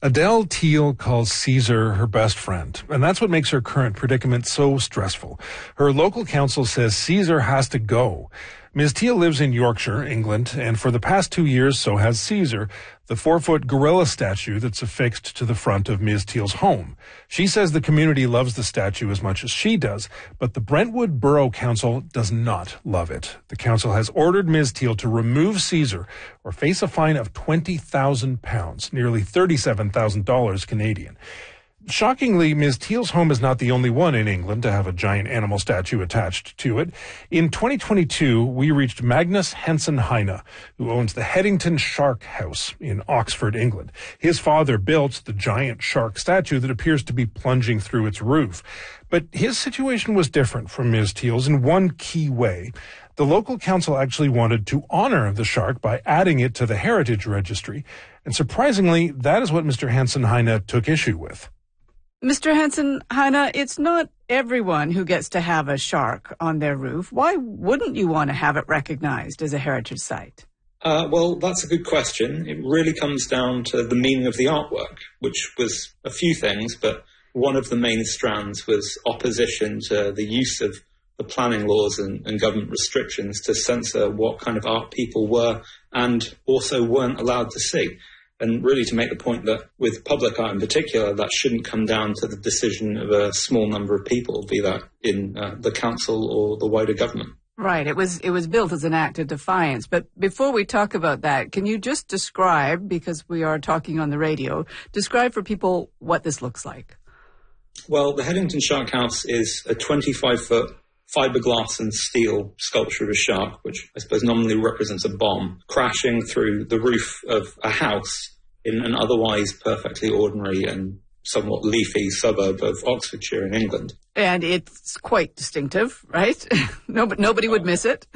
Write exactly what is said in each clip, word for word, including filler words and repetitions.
Adele Teal calls Caesar her best friend, and that's what makes her current predicament so stressful. Her local council says Caesar has to go. Miz Teal lives in Yorkshire, England, and for the past two years, so has Caesar, the four-foot gorilla statue that's affixed to the front of Miz Teal's home. She says the community loves the statue as much as she does, but the Brentwood Borough Council does not love it. The council has ordered Miz Teal to remove Caesar or face a fine of twenty thousand pounds, nearly thirty-seven thousand dollars Canadian. Shockingly, Miz Teal's home is not the only one in England to have a giant animal statue attached to it. In twenty twenty-two, we reached Magnus Hansen Heine, who owns the Headington Shark House in Oxford, England. His father built the giant shark statue that appears to be plunging through its roof. But his situation was different from Miz Teal's in one key way. The local council actually wanted to honor the shark by adding it to the Heritage Registry. And surprisingly, that is what Mister Hansen Heine took issue with. Mister Hansen Heine, it's not everyone who gets to have a shark on their roof. Why wouldn't you want to have it recognized as a heritage site? Uh, well, that's a good question. It really comes down to the meaning of the artwork, which was a few things, but one of the main strands was opposition to the use of the planning laws and, and government restrictions to censor what kind of art people were and also weren't allowed to see. And really to make the point that with public art in particular, that shouldn't come down to the decision of a small number of people, be that in uh, the council or the wider government. Right. It was it was built as an act of defiance. But before we talk about that, can you just describe, because we are talking on the radio, describe for people what this looks like? Well, the Headington Shark House is a twenty-five foot fiberglass and steel sculpture of a shark, which I suppose nominally represents a bomb, crashing through the roof of a house in an otherwise perfectly ordinary and somewhat leafy suburb of Oxfordshire in England. And it's quite distinctive, right? nobody, nobody would miss it.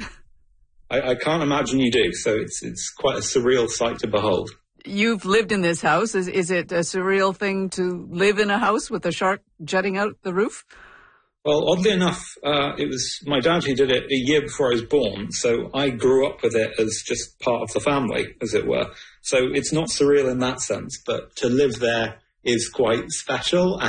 I, I can't imagine you do, so it's it's quite a surreal sight to behold. You've lived in this house. Is, is it a surreal thing to live in a house with a shark jutting out the roof? Well, oddly enough, uh, it was my dad who did it a year before I was born, so I grew up with it as just part of the family, as it were. So it's not surreal in that sense, but to live there is quite special.